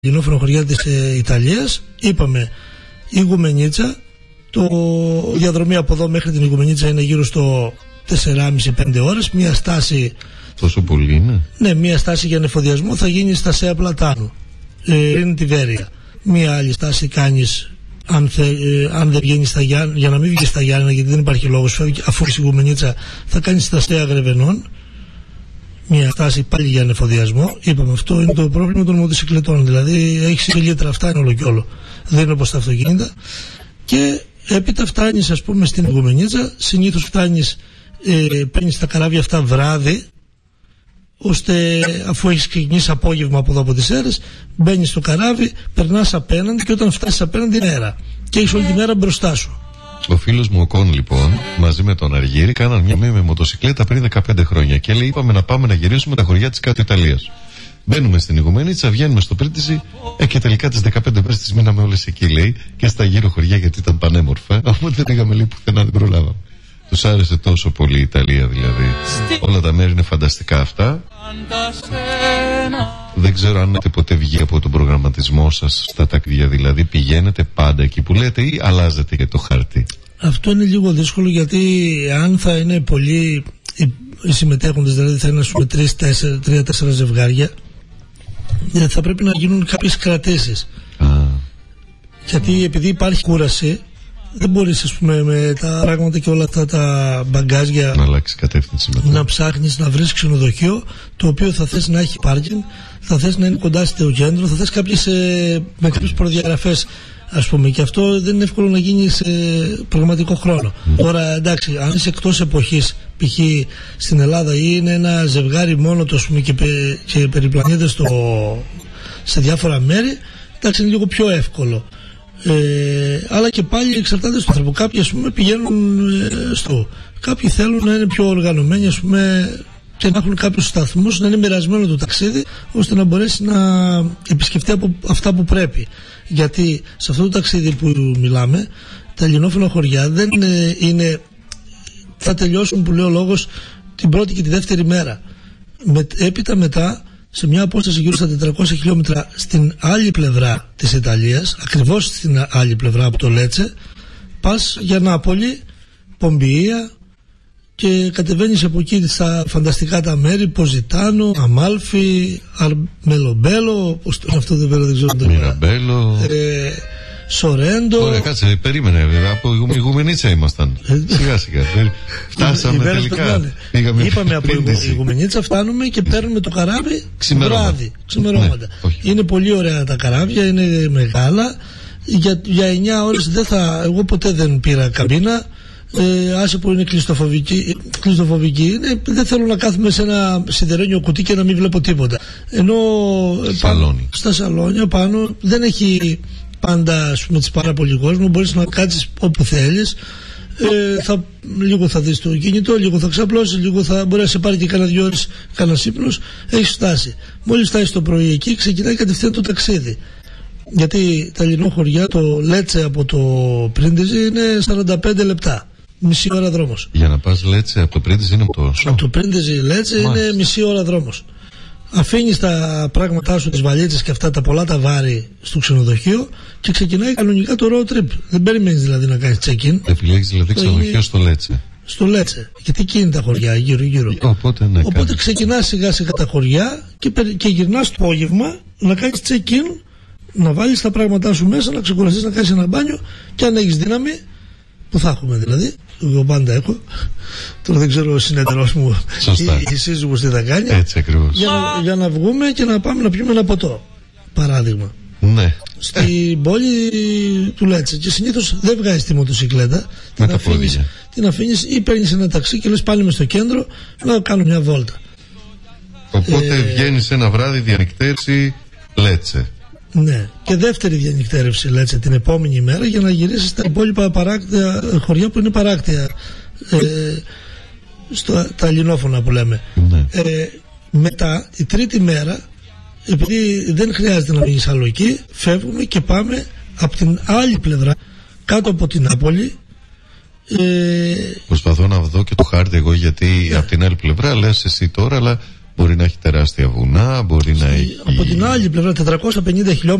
ελληνόφωνα χωριά της Ιταλίας. Είπαμε Ιγουμενίτσα, η διαδρομή από εδώ μέχρι την Ιγουμενίτσα είναι γύρω στο 4,5-5 ώρες. Μια στάση. Τόσο πολύ είναι? Ναι, μια στάση για ανεφοδιασμό θα γίνει στα Σέα Πλατάνου, πριν τη Βέρεια. Μια άλλη στάση κάνεις, αν δεν βγαίνει στα Γιάννη, για να μην βγει στα Γιάννη, γιατί δεν υπάρχει λόγος, αφού η Ιγουμενίτσα θα κάνεις στα Σέα Γρεβενών. Μια στάση πάλι για ανεφοδιασμό. Είπαμε, αυτό είναι το πρόβλημα των μοτοσυκλετών. Δηλαδή έχει λίτρα, αυτά είναι όλο και όλο. Δεν είναι όπως τα αυτοκίνητα. Και έπειτα φτάνεις, ας πούμε, στην Ιγουμενίτσα. Συνήθως φτάνεις, παίρνεις τα καράβια αυτά βράδυ, ώστε αφού έχεις ξεκινήσει απόγευμα από εδώ από τις Σέρρες, μπαίνεις στο καράβι, περνάς απέναντι και όταν φτάσεις απέναντι είναι αέρα. Και έχεις όλη τη μέρα μπροστά σου. Ο φίλος μου ο Κον, λοιπόν, μαζί με τον Αργύρη, κάναν μια με μοτοσυκλέτα πριν 15 χρόνια και λέει: είπαμε να πάμε να γυρίσουμε τα χωριά της Κάτω Ιταλίας. Μπαίνουμε στην Ιγουμενίτσα, βγαίνουμε στο Πρίτιζι, και τελικά τις 15 μέρες τις μείναμε όλες εκεί, λέει, και στα γύρω χωριά, γιατί ήταν πανέμορφα. Οπότε δεν είχαμε, λέει, πουθενά, δεν προλάβαμε. Τους άρεσε τόσο πολύ η Ιταλία, δηλαδή. Όλα τα μέρη είναι φανταστικά αυτά. Δεν ξέρω αν έχετε ποτέ βγει από τον προγραμματισμό σας στα ταξίδια, δηλαδή πηγαίνετε πάντα εκεί που λέτε ή αλλάζετε για το χάρτη? Αυτό είναι λίγο δύσκολο, γιατί αν θα είναι πολλοί οι συμμετέχοντες, δηλαδή θα είναι, ας πούμε, 3-4 ζευγάρια, θα πρέπει να γίνουν κάποιες κρατήσεις. Γιατί επειδή υπάρχει κούραση, δεν μπορείς, ας πούμε, με τα πράγματα και όλα αυτά τα μπαγκάζια να αλλάξει κατεύθυνση μετά, να ψάχνεις να βρεις ξενοδοχείο το οποίο θα θες να έχει πάρκινγκ, θα θες να είναι κοντά στο κέντρο, θα θες κάποιες με κάποιες προδιαγραφές, ας πούμε, και αυτό δεν είναι εύκολο να γίνει σε πραγματικό χρόνο. Τώρα, εντάξει, αν είσαι εκτός εποχής, π.χ. στην Ελλάδα, ή είναι ένα ζευγάρι μόνο του, ας πούμε, και περιπλανείται σε διάφορα μέρη, εντάξει, είναι λίγο πιο εύκολο. Αλλά και πάλι εξαρτάται στον άνθρωπο. Κάποιοι, ας πούμε, πηγαίνουν κάποιοι θέλουν να είναι πιο οργανωμένοι, ας πούμε, και να έχουν κάποιους σταθμούς, να είναι μοιρασμένο το ταξίδι, ώστε να μπορέσει να επισκεφτεί από αυτά που πρέπει. Γιατί σε αυτό το ταξίδι που μιλάμε, τα ελληνόφωνα χωριά δεν είναι, θα τελειώσουν, που λέει ο λόγος, την πρώτη και τη δεύτερη μέρα. Έπειτα μετά, σε μια απόσταση γύρω στα 400 χιλιόμετρα στην άλλη πλευρά της Ιταλίας, ακριβώς στην άλλη πλευρά από το Λέτσε, πας για Νάπολη, Πομπιεία, και κατεβαίνεις από εκεί στα φανταστικά τα μέρη, Ποζιτάνο, Αμάλφι, Αρμελομπέλο, πώς το είναι αυτό, δεν ξέρω το Μιραμπέλο, Σορέντο. Ωραία, κάτσε, περίμενε, από Ιγουμενίτσα ήμασταν. Σιγά σιγά. Φτάσαμε τελικά. Είπαμε από Ιγουμενίτσα φτάνουμε και παίρνουμε το καράβι βράδυ, ξημερώματα. Ναι, είναι πολύ ωραία τα καράβια, είναι μεγάλα. Για 9 ώρες εγώ ποτέ δεν πήρα καμπίνα. Άσε που είναι κλειστοφοβική είναι, δεν θέλω να κάθομαι σε ένα σιδερένιο κουτί και να μην βλέπω τίποτα. Ενώ στα σαλόνια πάνω δεν έχει πάντα, ας πούμε, πάρα πολύ κόσμο, μπορείς να κάτσεις όπου θέλεις, λίγο θα δεις το κινητό, λίγο θα ξαπλώσεις, λίγο θα μπορεί να σε πάρει και κάνα 2 ώρες κανένας ύπνος, έχεις φτάσει. Μόλις φτάσεις το πρωί εκεί, ξεκινάει κατευθείαν το ταξίδι. Γιατί τα ελληνικά χωριά, το Λέτσε από το Πρίτιζι είναι 45 λεπτά. Μισή ώρα δρόμος. Για να πας Λέτσε από το Πρίτιζι είναι τόσο? Από το Πρίτιζι Λέτσε είναι μισή ώρα δρόμος. Αφήνεις τα πράγματά σου, τις βαλίτσες και αυτά, τα πολλά τα βάρη στο ξενοδοχείο και ξεκινάει κανονικά το road trip. Δεν περιμένεις δηλαδή να κάνεις check-in. Επιλέγεις δηλαδή ξενοδοχείο στο Λέτσε. Στο Λέτσε. Γιατί εκεί είναι τα χωριά γύρω-γύρω. Οπότε ξεκινάς σιγά-σιγά τα χωριά και γυρνάς το απόγευμα να κάνεις check-in, να βάλεις τα πράγματά σου μέσα, να ξεκουραστείς, να κάνεις ένα μπάνιο, και αν έχεις δύναμη, που θα έχουμε δηλαδή, εγώ πάντα έχω, τώρα δεν ξέρω ο συνεταιρός μου ή η σύζυγος τι θα κάνει. Έτσι ακριβώς. Για να βγούμε και να πάμε να πιούμε ένα ποτό, παράδειγμα. Ναι. Στην πόλη του Λέτσε. Και συνήθως δεν βγάζεις τη μοτοσυκλέτα, την αφήνεις ή παίρνεις ένα ταξί και λες πάλι μες στο κέντρο να κάνω μια βόλτα. Οπότε βγαίνεις ένα βράδυ, διανυκτέρευση Λέτσε. Ναι, και δεύτερη διανυκτέρευση Λέτσε την επόμενη μέρα, για να γυρίσεις στα υπόλοιπα παράκτια χωριά που είναι παράκτια, τα ελληνόφωνα που λέμε. Ναι. Μετά η τρίτη μέρα, επειδή δεν χρειάζεται να μείνεις άλλο εκεί, φεύγουμε και πάμε από την άλλη πλευρά, κάτω από την Νάπολη. Προσπαθώ να δω και το χάρτη εγώ, γιατί από την άλλη πλευρά λες εσύ τώρα, αλλά Μπορεί να έχει τεράστια βουνά, μπορεί να έχει... Από την άλλη πλευρά 450 χιλιόμετρα